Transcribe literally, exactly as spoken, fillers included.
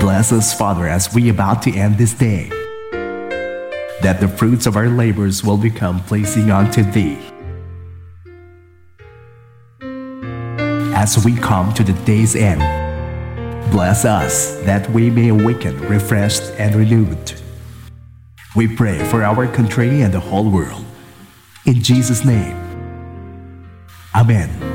Bless us, Father, as we about to end this day, that the fruits of our labors will become pleasing unto Thee. As we come to the day's end, bless us that we may awaken refreshed and renewed. We pray for our country and the whole world. In Jesus' name, Amen.